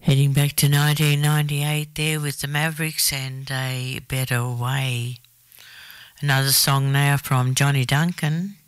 Heading back to 1998 there with the Mavericks and A Better Way. Another song now from Johnny Duncan,